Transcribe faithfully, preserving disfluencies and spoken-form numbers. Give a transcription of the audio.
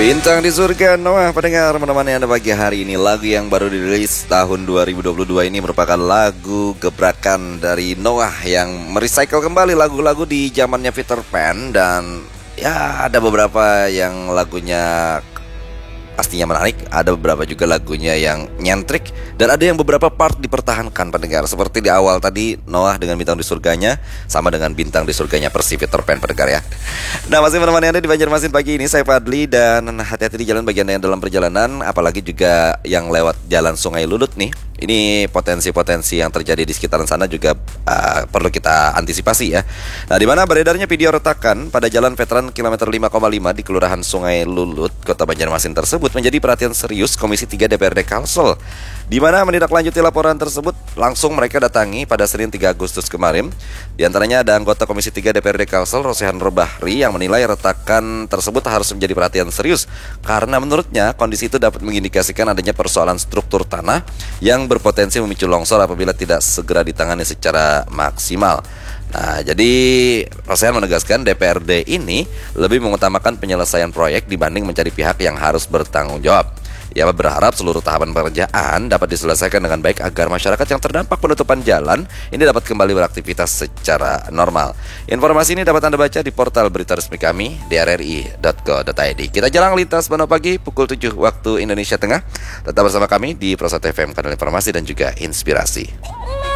Bintang di Surga Noah, pendengar menemani Anda pagi hari ini. Lagu yang baru dirilis tahun dua ribu dua puluh dua ini merupakan lagu gebrakan dari Noah yang merecycle kembali lagu-lagu di zamannya Peter Pan. Dan ya ada beberapa yang lagunya pastinya menarik, ada beberapa juga lagunya yang nyentrik, dan ada yang beberapa part dipertahankan pendengar. Seperti di awal tadi Noah dengan Bintang di Surganya, sama dengan Bintang di Surganya Persi Peter Pan pendengar ya. Nah, masih menemani Anda di Banjarmasin pagi ini, saya Fadli. Dan hati-hati di jalan bagi Anda yang dalam perjalanan, apalagi juga yang lewat jalan Sungai Lulut nih. Ini potensi-potensi yang terjadi di sekitaran sana juga uh, perlu kita antisipasi ya. Nah, di mana beredarnya video retakan pada jalan veteran kilometer lima koma lima di Kelurahan Sungai Lulut, Kota Banjarmasin tersebut menjadi perhatian serius Komisi tiga D P R D Kalsel, di mana menindaklanjuti laporan tersebut langsung mereka datangi pada Senin tiga Agustus kemarin. Di antaranya ada anggota Komisi tiga D P R D Kalsel, Rosehan Robahri, yang menilai retakan tersebut harus menjadi perhatian serius karena menurutnya kondisi itu dapat mengindikasikan adanya persoalan struktur tanah yang berpotensi memicu longsor apabila tidak segera ditangani secara maksimal. Nah, jadi Rosehan menegaskan D P R D ini lebih mengutamakan penyelesaian proyek dibanding mencari pihak yang harus bertanggung jawab. Ia berharap seluruh tahapan pekerjaan dapat diselesaikan dengan baik agar masyarakat yang terdampak penutupan jalan ini dapat kembali beraktivitas secara normal. Informasi ini dapat Anda baca di portal berita resmi kami d r r i dot co dot i d. Kita jalan lintas Bano pagi pukul tujuh waktu Indonesia Tengah. Tetap bersama kami di Prosat F M, kanal informasi dan juga inspirasi.